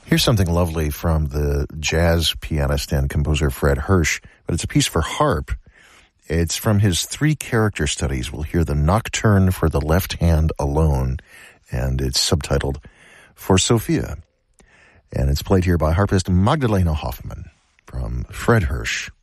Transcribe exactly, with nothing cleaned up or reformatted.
Here's something lovely from the jazz pianist and composer Fred Hersch, but it's a piece for harp. It's from his three character studies. We'll hear the Nocturne for the Left Hand Alone, and it's subtitled For Sophia. And it's played here by harpist Magdalena Hoffman from Fred Hersch.